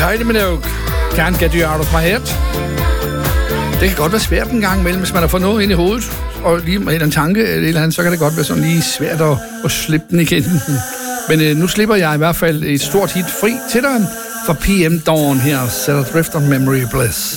Kylie Minogue, Can't Get You Out of My Head. Det kan godt være svært en gang imellem, hvis man har fået noget ind i hovedet, og lige med en tanke eller andet, så kan det godt være sådan lige svært at slippe den igen. Men nu slipper jeg i hvert fald et stort hit fri til dig fra PM Dawn her, Set Adrift on Memory Bliss.